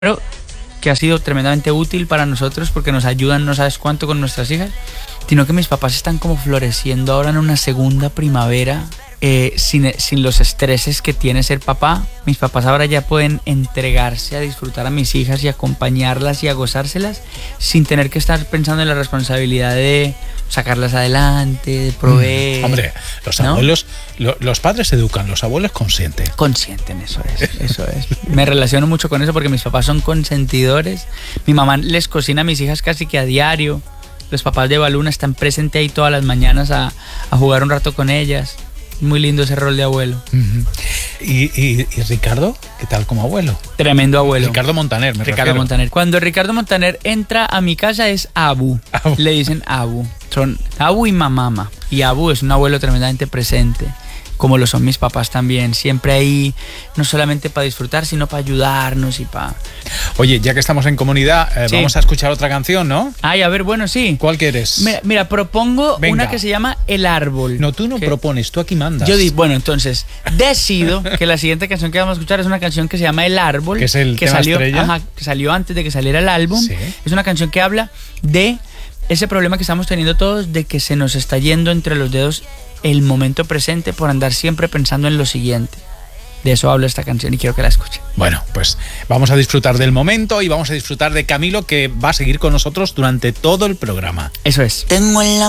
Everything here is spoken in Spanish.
que ha sido tremendamente útil para nosotros porque nos ayudan no sabes cuánto con nuestras hijas, sino que mis papás están como floreciendo ahora en una segunda primavera, sin los estreses que tiene ser papá. Mis papás ahora ya pueden entregarse a disfrutar a mis hijas y acompañarlas y a gozárselas sin tener que estar pensando en la responsabilidad de sacarlas adelante, de proveer. Hombre, los abuelos, los padres educan, los abuelos consienten. Consienten, eso es. Me relaciono mucho con eso porque mis papás son consentidores. Mi mamá les cocina a mis hijas casi que a diario. Los papás de Baluna están presentes ahí todas las mañanas a jugar un rato con ellas. Muy lindo ese rol de abuelo. Uh-huh. ¿Y Ricardo? ¿Qué tal como abuelo? Tremendo abuelo. Ricardo Montaner, me Ricardo refiero. Montaner. Cuando Ricardo Montaner entra a mi casa es Abu. Le dicen Abu. Son Abu y Mamama. Y Abu es un abuelo tremendamente presente, como lo son mis papás también. Siempre ahí, no solamente para disfrutar, sino para ayudarnos y para... Oye, ya que estamos en comunidad, sí, vamos a escuchar otra canción, ¿no? Ay, a ver, bueno, sí. ¿Cuál quieres? Mira, propongo una que se llama El Árbol. No, tú no propones, tú aquí mandas. Yo digo, bueno, entonces, decido que la siguiente canción que vamos a escuchar es una canción que se llama El Árbol. Que es el tema salió, estrella. que salió antes de que saliera el álbum. Sí. Es una canción que habla de ese problema que estamos teniendo todos, de que se nos está yendo entre los dedos el momento presente por andar siempre pensando en lo siguiente. De eso habla esta canción y quiero que la escuchen. Bueno, pues vamos a disfrutar del momento y vamos a disfrutar de Camilo, que va a seguir con nosotros durante todo el programa. Eso es. Tengo en la